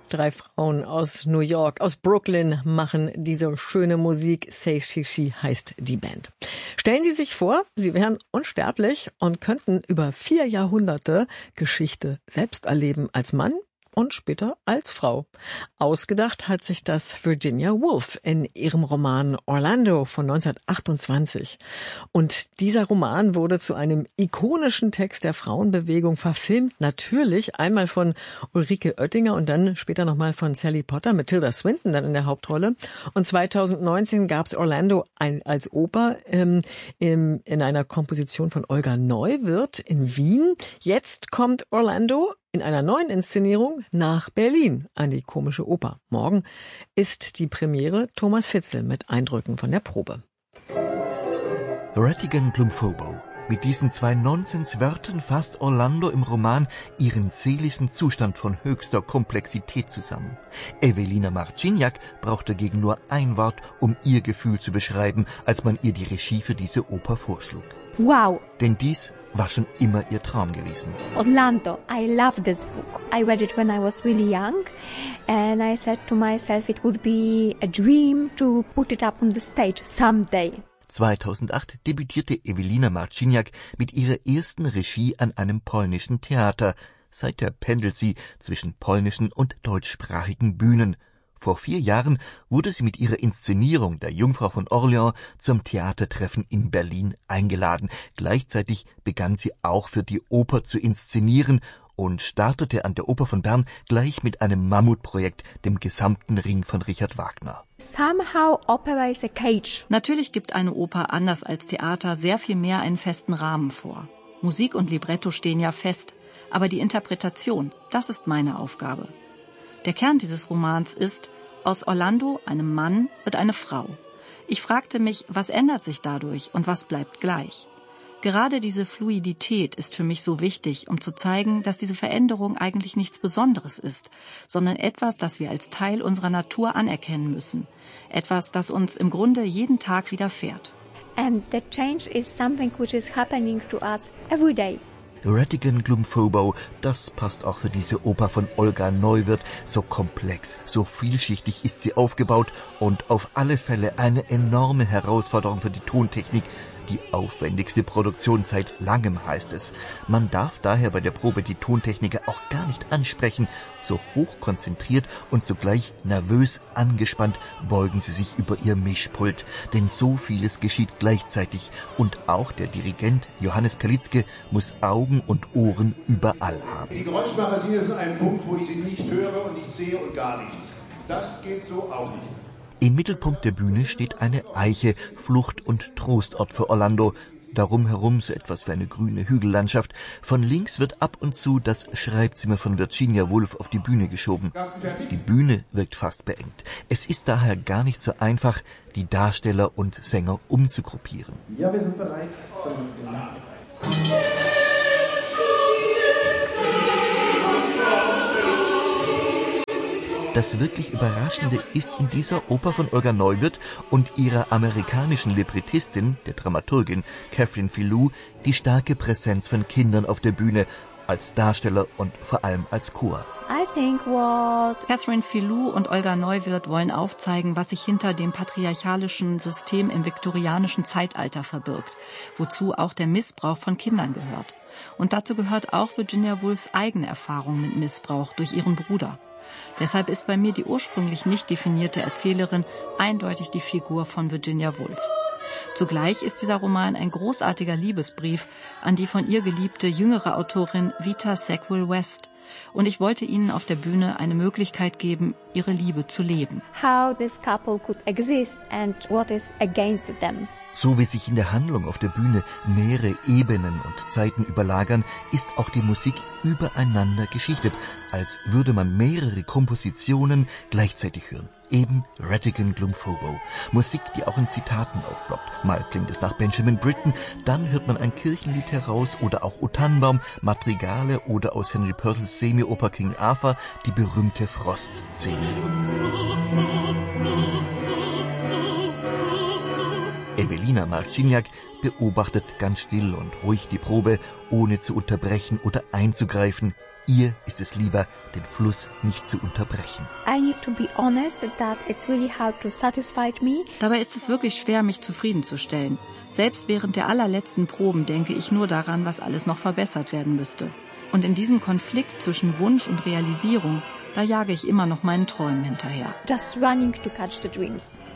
3 Frauen aus New York, aus Brooklyn machen diese schöne Musik. Say She She heißt die Band. Stellen Sie sich vor, Sie wären unsterblich und könnten über 4 Jahrhunderte Geschichte selbst erleben als Mann und später als Frau. Ausgedacht hat sich das Virginia Woolf in ihrem Roman Orlando von 1928. Und dieser Roman wurde zu einem ikonischen Text der Frauenbewegung verfilmt. Natürlich einmal von Ulrike Oettinger und dann später nochmal von Sally Potter mit Tilda Swinton dann in der Hauptrolle. Und 2019 gab es Orlando als Oper in einer Komposition von Olga Neuwirth in Wien. Jetzt kommt Orlando in einer neuen Inszenierung nach Berlin an die Komische Oper. Morgen ist die Premiere. Thomas Fitzel mit Eindrücken von der Probe. Rattigan Glumfobo. Mit diesen 2 Nonsenswörtern fasst Orlando im Roman ihren seelischen Zustand von höchster Komplexität zusammen. Evelina Marciniak braucht dagegen nur ein Wort, um ihr Gefühl zu beschreiben, als man ihr die Regie für diese Oper vorschlug. Wow! Denn dies war schon immer ihr Traum gewesen. Orlando, I love this book. I read it when I was really young and I said to myself it would be a dream to put it up on the stage someday. 2008 debütierte Evelina Marciniak mit ihrer ersten Regie an einem polnischen Theater. Seither pendelt sie zwischen polnischen und deutschsprachigen Bühnen. Vor 4 Jahren wurde sie mit ihrer Inszenierung der Jungfrau von Orleans zum Theatertreffen in Berlin eingeladen. Gleichzeitig begann sie auch für die Oper zu inszenieren und startete an der Oper von Bern gleich mit einem Mammutprojekt, dem gesamten Ring von Richard Wagner. Somehow opera is a cage. Natürlich gibt eine Oper anders als Theater sehr viel mehr einen festen Rahmen vor. Musik und Libretto stehen ja fest, aber die Interpretation, das ist meine Aufgabe. Der Kern dieses Romans ist, aus Orlando, einem Mann, wird eine Frau. Ich fragte mich, was ändert sich dadurch und was bleibt gleich? Gerade diese Fluidität ist für mich so wichtig, um zu zeigen, dass diese Veränderung eigentlich nichts Besonderes ist, sondern etwas, das wir als Teil unserer Natur anerkennen müssen. Etwas, das uns im Grunde jeden Tag widerfährt. And the change is something which is happening to us every day. Rattigan Glumfobo, das passt auch für diese Oper von Olga Neuwirth. So komplex, so vielschichtig ist sie aufgebaut und auf alle Fälle eine enorme Herausforderung für die Tontechnik. Die aufwendigste Produktion seit langem, heißt es. Man darf daher bei der Probe die Tontechniker auch gar nicht ansprechen. So hochkonzentriert und zugleich nervös angespannt beugen sie sich über ihr Mischpult. Denn so vieles geschieht gleichzeitig. Und auch der Dirigent Johannes Kalitzke muss Augen und Ohren überall haben. Die Geräuschmacher sind jetzt an einem Punkt, wo ich sie nicht höre und nicht sehe und gar nichts. Das geht so auch nicht. Im Mittelpunkt der Bühne steht eine Eiche, Flucht- und Trostort für Orlando. Darum herum so etwas wie eine grüne Hügellandschaft. Von links wird ab und zu das Schreibzimmer von Virginia Woolf auf die Bühne geschoben. Die Bühne wirkt fast beengt. Es ist daher gar nicht so einfach, die Darsteller und Sänger umzugruppieren. Ja, wir sind bereit. Das wirklich Überraschende ist in dieser Oper von Olga Neuwirth und ihrer amerikanischen Librettistin, der Dramaturgin Catherine Filou, die starke Präsenz von Kindern auf der Bühne, als Darsteller und vor allem als Chor. Catherine Filou und Olga Neuwirth wollen aufzeigen, was sich hinter dem patriarchalischen System im viktorianischen Zeitalter verbirgt, wozu auch der Missbrauch von Kindern gehört. Und dazu gehört auch Virginia Woolfs eigene Erfahrung mit Missbrauch durch ihren Bruder. Deshalb ist bei mir die ursprünglich nicht definierte Erzählerin eindeutig die Figur von Virginia Woolf. Zugleich ist dieser Roman ein großartiger Liebesbrief an die von ihr geliebte jüngere Autorin Vita Sackville West. Und ich wollte ihnen auf der Bühne eine Möglichkeit geben, ihre Liebe zu leben. How this couple could exist and what is against them. So wie sich in der Handlung auf der Bühne mehrere Ebenen und Zeiten überlagern, ist auch die Musik übereinander geschichtet, als würde man mehrere Kompositionen gleichzeitig hören. Eben Rattigan Glumfobo. Musik, die auch in Zitaten aufploppt. Mal klingt es nach Benjamin Britten, dann hört man ein Kirchenlied heraus oder auch O Tannenbaum, Madrigale oder aus Henry Purcells Semioper King Arthur die berühmte Frostszene. Evelina Marciniak beobachtet ganz still und ruhig die Probe, ohne zu unterbrechen oder einzugreifen. Ihr ist es lieber, den Fluss nicht zu unterbrechen. I need to be honest that it's really hard to satisfy me. Dabei ist es wirklich schwer, mich zufriedenzustellen. Selbst während der allerletzten Proben denke ich nur daran, was alles noch verbessert werden müsste. Und in diesem Konflikt zwischen Wunsch und Realisierung, da jage ich immer noch meinen Träumen hinterher. Just running to catch the dreams.